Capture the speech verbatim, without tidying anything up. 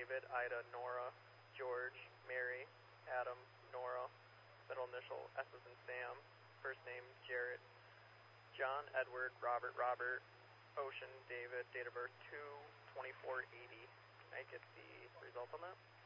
David, Ida, Nora, George, Mary, Adam, Nora, middle initial S as in Sam, first name Jarrett, John, Edward, Robert, Robert, Ocean, David, date of birth two twenty-four eighty. Can I get the result on that?